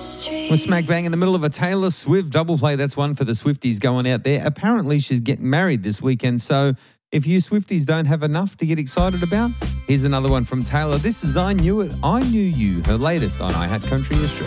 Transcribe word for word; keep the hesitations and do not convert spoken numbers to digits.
We're smack bang in the middle of a Taylor Swift double play. That's one for the Swifties going out there. Apparently, she's getting married this weekend. So if you Swifties don't have enough to get excited about, here's another one from Taylor. This is I Knew It, I Knew You, her latest on I Had Country Australia.